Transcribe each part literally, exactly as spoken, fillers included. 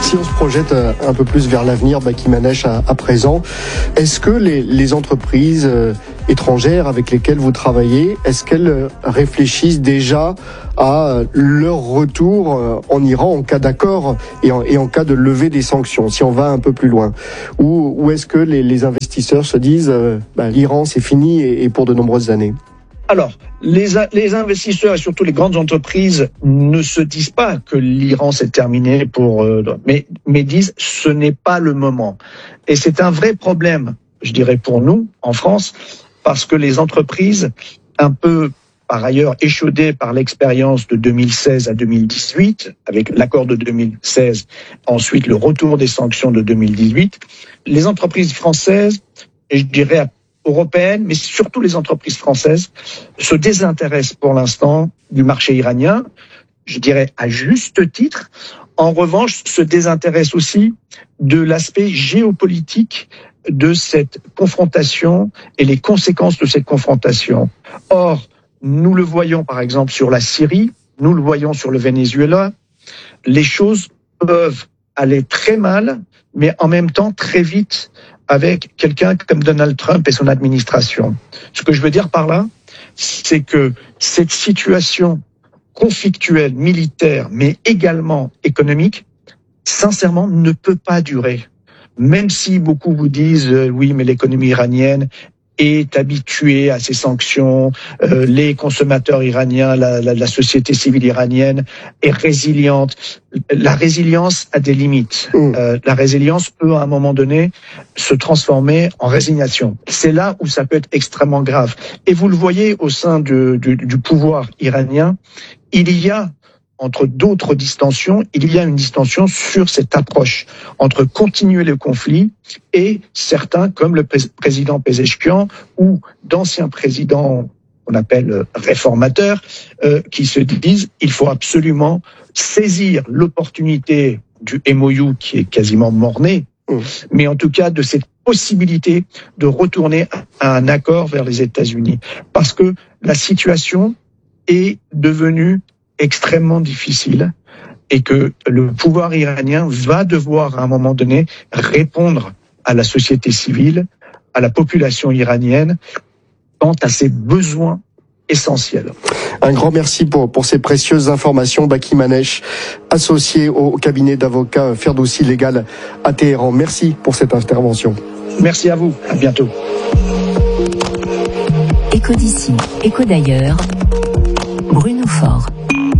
Si on se projette un peu plus vers l'avenir, Baki Manèche à, à présent, est-ce que les, les entreprises euh, étrangères avec lesquelles vous travaillez, est-ce qu'elles réfléchissent déjà à leur retour euh, en Iran en cas d'accord et en, et en cas de levée des sanctions, si on va un peu plus loin? Ou, ou est-ce que les, les investisseurs se disent euh, bah, l'Iran c'est fini et, et pour de nombreuses années? Alors, les, les investisseurs et surtout les grandes entreprises ne se disent pas que l'Iran s'est terminé pour, euh, mais, mais disent ce n'est pas le moment. Et c'est un vrai problème, je dirais pour nous en France, parce que les entreprises, un peu par ailleurs échaudées par l'expérience de deux mille seize à deux mille dix-huit, avec l'accord de deux mille seize, ensuite le retour des sanctions de deux mille dix-huit, les entreprises françaises, et je dirais européennes, mais surtout les entreprises françaises, se désintéressent pour l'instant du marché iranien, je dirais à juste titre. En revanche, se désintéressent aussi de l'aspect géopolitique de cette confrontation et les conséquences de cette confrontation. Or, nous le voyons par exemple sur la Syrie, nous le voyons sur le Venezuela, les choses peuvent aller très mal, mais en même temps très vite avec quelqu'un comme Donald Trump et son administration. Ce que je veux dire par là, c'est que cette situation conflictuelle, militaire, mais également économique, sincèrement, ne peut pas durer. Même si beaucoup vous disent euh, oui, mais l'économie iranienne est habituée à ces sanctions, euh, les consommateurs iraniens, la, la, la société civile iranienne est résiliente. La résilience a des limites. Mmh. Euh, la résilience peut à un moment donné se transformer en résignation. C'est là où ça peut être extrêmement grave. Et vous le voyez au sein de, du, du pouvoir iranien, il y a entre d'autres distensions, il y a une distension sur cette approche entre continuer le conflit et certains, comme le pré- président Pezeshkian ou d'anciens présidents qu'on appelle réformateurs, euh, qui se disent il faut absolument saisir l'opportunité du M O U qui est quasiment mort-né, mmh. mais en tout cas de cette possibilité de retourner à un accord vers les États-Unis. Parce que la situation est devenue extrêmement difficile et que le pouvoir iranien va devoir à un moment donné répondre à la société civile, à la population iranienne quant à ses besoins essentiels. Un grand merci pour, pour ces précieuses informations. Baki Manèche, associé au cabinet d'avocats Ferdoussi Légal à Téhéran. Merci pour cette intervention. Merci à vous. À bientôt. Écho d'ici, écho d'ailleurs. Bruno Faure.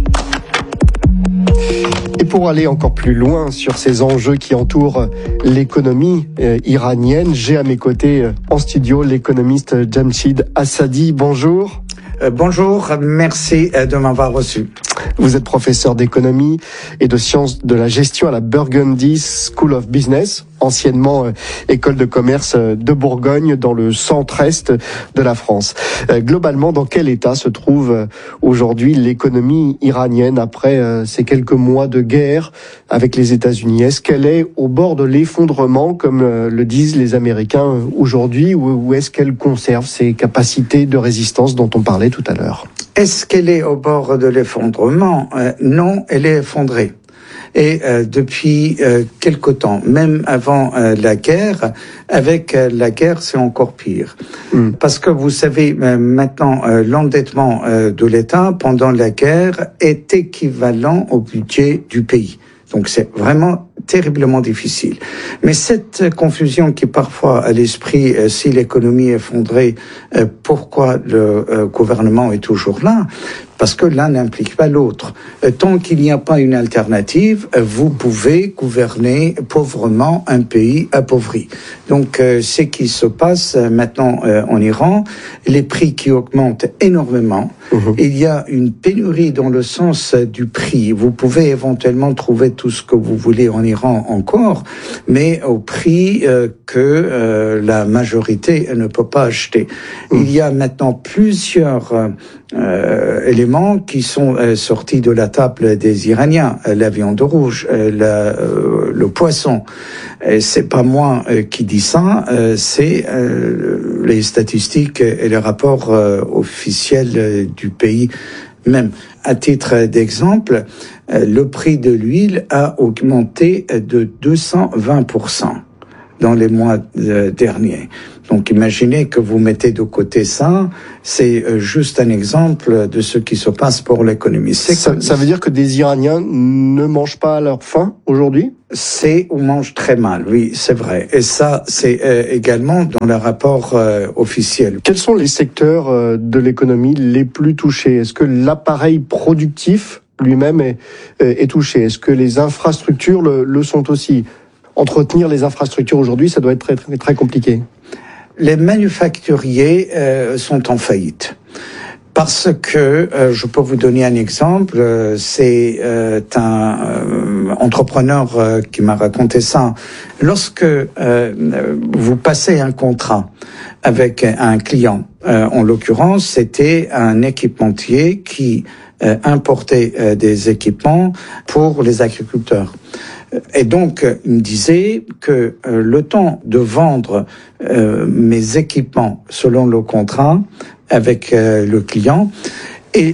Et pour aller encore plus loin sur ces enjeux qui entourent l'économie euh, iranienne, j'ai à mes côtés euh, en studio l'économiste Jamshid Assadi. Bonjour. Euh, bonjour, merci de m'avoir reçu. Vous êtes professeur d'économie et de sciences de la gestion à la Burgundy School of Business, anciennement euh, école de commerce de Bourgogne dans le centre-est de la France. Euh, globalement, dans quel état se trouve euh, aujourd'hui l'économie iranienne après euh, ces quelques mois de guerre avec les États-Unis? Est-ce qu'elle est au bord de l'effondrement, comme euh, le disent les Américains euh, aujourd'hui, ou, ou est-ce qu'elle conserve ses capacités de résistance dont on parlait tout à l'heure? Est-ce qu'elle est au bord de l'effondrement? euh, Non, elle est effondrée. Et euh, depuis euh, quelque temps, même avant euh, la guerre, avec euh, la guerre, c'est encore pire. Mm. Parce que vous savez, euh, maintenant, euh, l'endettement euh, de l'État pendant la guerre est équivalent au budget du pays. Donc c'est vraiment terriblement difficile. Mais cette confusion qui parfois à l'esprit, euh, si l'économie est effondrée, euh, pourquoi le euh, gouvernement est toujours là? Parce que l'un n'implique pas l'autre. Euh, tant qu'il n'y a pas une alternative, euh, vous pouvez gouverner pauvrement un pays appauvri. Donc euh, ce qui se passe euh, maintenant euh, en Iran, les prix qui augmentent énormément. Mmh. Il y a une pénurie dans le sens euh, du prix. Vous pouvez éventuellement trouver tout ce que vous voulez en Iran encore, mais au prix euh, que euh, la majorité ne peut pas acheter. Mmh. Il y a maintenant plusieurs euh, euh, éléments qui sont euh, sortis de la table des Iraniens. Euh, la viande rouge, euh, la, euh, le poisson. Et c'est pas moi euh, qui dis ça, euh, c'est euh, les statistiques et les rapports euh, officiels euh, du pays même. À titre d'exemple, le prix de l'huile a augmenté de deux cent vingt pour cent dans les mois derniers. Donc imaginez que vous mettez de côté ça, c'est juste un exemple de ce qui se passe pour l'économie. Ça, ça veut dire que des Iraniens ne mangent pas à leur faim aujourd'hui ? C'est ou mangent très mal, oui, c'est vrai. Et ça, c'est euh, également dans le rapport euh, officiel. Quels sont les secteurs euh, de l'économie les plus touchés ? Est-ce que l'appareil productif lui-même est, est touché ? Est-ce que les infrastructures le, le sont aussi ? Entretenir les infrastructures aujourd'hui, ça doit être très, très, très compliqué. Les manufacturiers euh, sont en faillite. Parce que, euh, je peux vous donner un exemple, euh, c'est euh, un euh, entrepreneur euh, qui m'a raconté ça. Lorsque euh, vous passez un contrat avec un client, euh, en l'occurrence, c'était un équipementier qui euh, importait euh, des équipements pour les agriculteurs. Et donc, il me disait que euh, le temps de vendre euh, mes équipements selon le contrat avec euh, le client et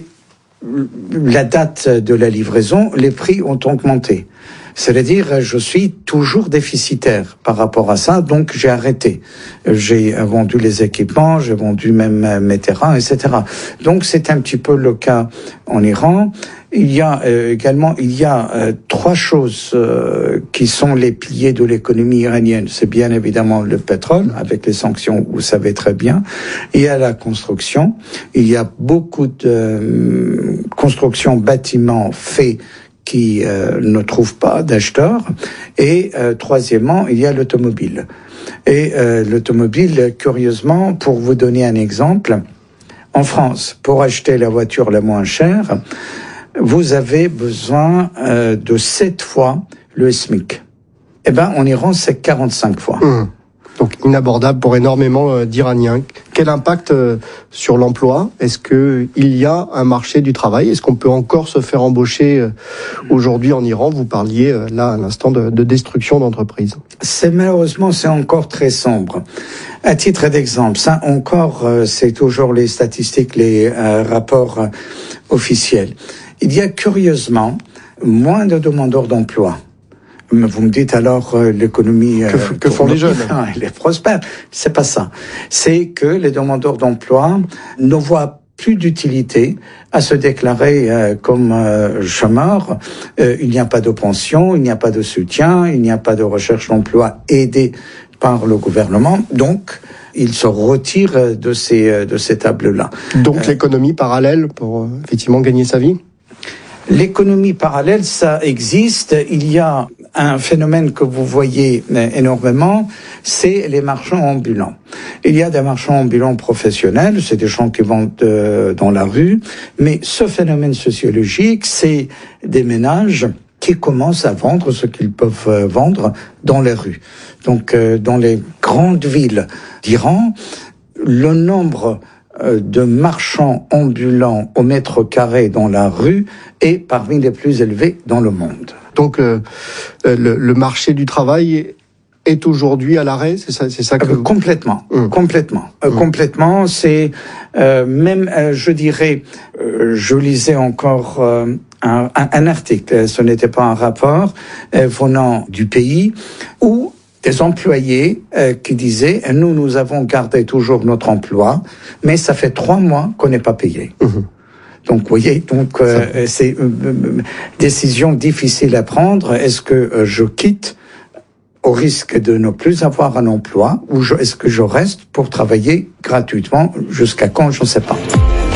la date de la livraison, les prix ont augmenté. C'est-à-dire, je suis toujours déficitaire par rapport à ça, donc j'ai arrêté. J'ai vendu les équipements, j'ai vendu même mes terrains, et cetera. Donc c'est un petit peu le cas en Iran. Il y a euh, également, il y a euh, trois choses euh, qui sont les piliers de l'économie iranienne. C'est bien évidemment le pétrole, avec les sanctions, vous savez très bien. Il y a la construction. Il y a beaucoup de euh, construction bâtiments faits qui euh, ne trouvent pas d'acheteurs. Et euh, troisièmement, il y a l'automobile. Et euh, l'automobile, curieusement, pour vous donner un exemple, en France, pour acheter la voiture la moins chère, vous avez besoin euh, de sept fois le SMIC. Eh ben, en Iran, c'est quarante-cinq fois. Mmh. Donc inabordable pour énormément euh, d'Iraniens. Quel impact euh, sur l'emploi ? Est-ce que il y a un marché du travail ? Est-ce qu'on peut encore se faire embaucher euh, aujourd'hui en Iran ? Vous parliez euh, là à l'instant de, de destruction d'entreprises. C'est malheureusement, c'est encore très sombre. À titre d'exemple, ça encore, euh, c'est toujours les statistiques, les euh, rapports euh, officiels. Il y a curieusement moins de demandeurs d'emploi. Vous me dites alors euh, l'économie... Euh, que, que font les jeunes ? Elle est prospère. C'est pas ça. C'est que les demandeurs d'emploi ne voient plus d'utilité à se déclarer euh, comme euh, chômeurs. Euh, il n'y a pas de pension, il n'y a pas de soutien, il n'y a pas de recherche d'emploi aidée par le gouvernement. Donc, ils se retirent de ces, de ces tables-là. Donc euh, l'économie parallèle pour euh, effectivement gagner sa vie ? L'économie parallèle, ça existe. Il y a un phénomène que vous voyez énormément, c'est les marchands ambulants. Il y a des marchands ambulants professionnels, c'est des gens qui vendent euh, dans la rue, mais ce phénomène sociologique, c'est des ménages qui commencent à vendre ce qu'ils peuvent euh, vendre dans les rues. Donc, euh, dans les grandes villes d'Iran, le nombre de marchands ambulants au mètre carré dans la rue est parmi les plus élevés dans le monde. Donc euh, le, le marché du travail est aujourd'hui à l'arrêt, c'est ça, c'est ça que euh, complètement, mmh. complètement, euh, mmh. complètement. C'est euh, même, euh, je dirais, euh, je lisais encore euh, un, un, un article. Ce n'était pas un rapport euh, venant du pays où des employés euh, qui disaient « Nous, nous avons gardé toujours notre emploi, mais ça fait trois mois qu'on n'est pas payé. Mmh. » Donc, vous voyez, donc, euh, c'est une euh, décision difficile à prendre. Est-ce que euh, je quitte au risque de ne plus avoir un emploi ou je, est-ce que je reste pour travailler gratuitement jusqu'à quand, je ne sais pas.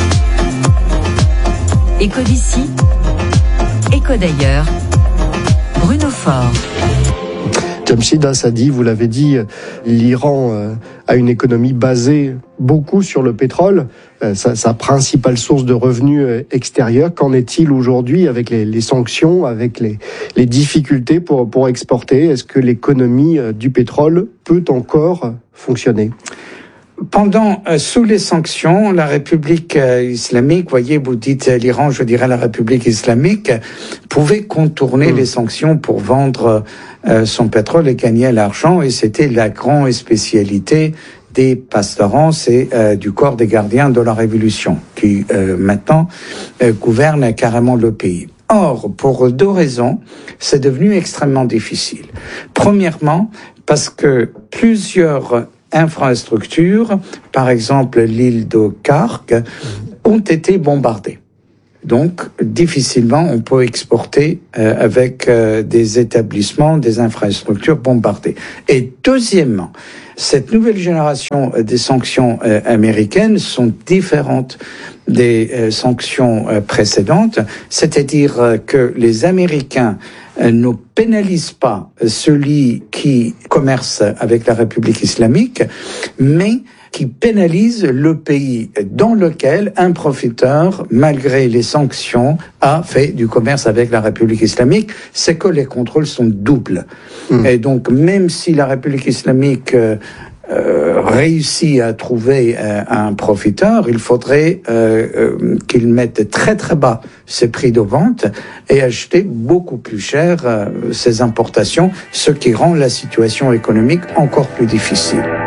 Écho d'ici, écho d'ailleurs, Bruno Faure. Jamshid Assadi, vous l'avez dit, l'Iran euh, a une économie basée beaucoup sur le pétrole, euh, sa, sa principale source de revenus euh, extérieurs. Qu'en est-il aujourd'hui avec les, les sanctions, avec les, les difficultés pour, pour exporter ? Est-ce que l'économie euh, du pétrole peut encore fonctionner ? Pendant, euh, sous les sanctions, la République euh, islamique, voyez, vous dites euh, l'Iran, je dirais la République islamique, pouvait contourner mmh. les sanctions pour vendre euh, son pétrole et gagner l'argent, et c'était la grande spécialité des pastorants et euh, du corps des gardiens de la Révolution, qui euh, maintenant euh, gouverne carrément le pays. Or, pour deux raisons, c'est devenu extrêmement difficile. Premièrement, parce que plusieurs infrastructures, par exemple l'île de Khark, ont été bombardées. Donc, difficilement, on peut exporter euh, avec euh, des établissements, des infrastructures bombardées. Et deuxièmement, cette nouvelle génération des sanctions euh, américaines sont différentes des euh, sanctions euh, précédentes, c'est-à-dire euh, que les Américains euh, ne pénalisent pas celui qui commerce avec la République islamique, mais qui pénalise le pays dans lequel un profiteur, malgré les sanctions, a fait du commerce avec la République islamique. C'est que les contrôles sont doubles. Mmh. Et donc, même si la République islamique euh, euh, réussit à trouver euh, un profiteur, il faudrait euh, euh, qu'il mette très très bas ses prix de vente et acheter beaucoup plus cher euh, ses importations, ce qui rend la situation économique encore plus difficile.